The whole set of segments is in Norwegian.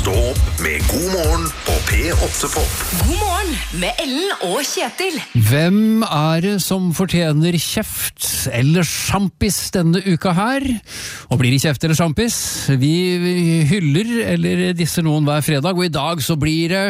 Stå opp med God morgen på P8 Pop. God morgen med Ellen og Kjetil. Hvem det som fortjener kjeft eller sjampis denne uka her? Og blir det kjeft eller sjampis? Vi hyller eller disser noen hver fredag, og i dag så blir det...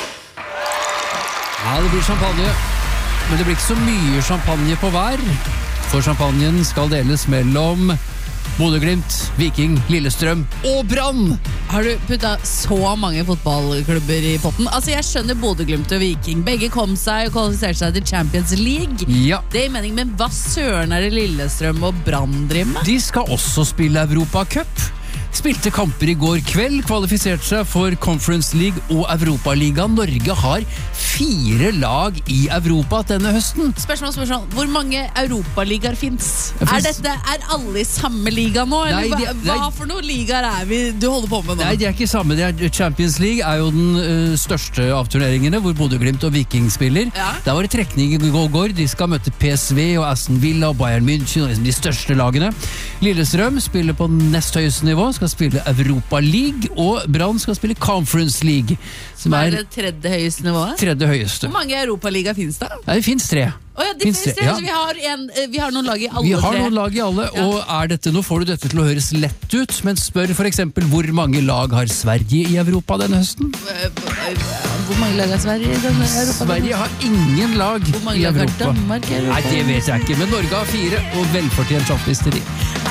Ja, det blir champagne. Men det blir ikke så mye champagne på hver, for champagnen skal deles mellom Bodø/Glimt, Viking, Lillestrøm og Brann. Har du puttet så mange fotballklubber i potten? Altså, jeg skjønner Bodø/Glimt og Viking. Begge kom seg og kvalifiserte seg til Champions League. Ja. Det er meningen, men hva søren det Lillestrøm og Brann driver med? De skal også spille Europa Cup. Spilte kamper i går kveld, kvalifiserte seg for Conference League og Europaligaen. Norge har 4 lag i Europa denne høsten. Spørsmål. Hvor mange Europaligaer finnes? Er alle i samme liga nå? Eller hva for noen ligaer vi du holder på med nå? Nei, de ikke samme. Champions League jo den største av turneringene, hvor Bodø/Glimt og Viking spiller. Ja. Der var det trekning i går. De skal møte PSV og Aston Villa og Bayern München, de største lagene. Lillestrøm spiller på nest høyeste nivå, skal spille Europa League, og Brann skal spille Conference League, som det tredje høyeste nivået? Tredje høyeste. Hvor mange Europaligaer finnes det? Nei, det finnes 3. Det finnes 3, ja. Så vi har noen lag i alle 3. Vi har noen lag i alle, ja. Og nå får du dette til å høres lett ut, men spør for eksempel hvor mange lag har Sverige i Europa denne høsten? Hvor mange lag har Sverige i denne Europa? Sverige har ingen lag i Europa. Hvor mange lag har Danmark i Europa? Nei, det vet jeg ikke, men Norge har 4 og velfortjent toppisteri.